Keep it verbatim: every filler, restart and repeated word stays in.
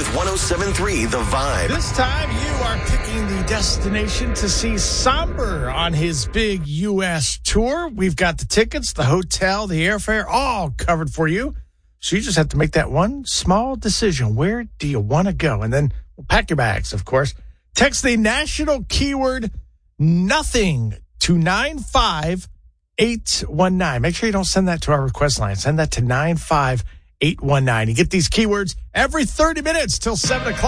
one oh seven point three The Vibe. This time you are picking the destination to see Somber on his big U S tour. We've got the tickets, the hotel, the airfare, all covered for you. So you just have to make that one small decision. Where do you want to go? And then we'll pack your bags, of course. Text the national keyword nothing to nine five eight one nine. Make sure you don't send that to our request line. Send that to nine five eight one nine. You get these keywords every thirty minutes till seven o'clock.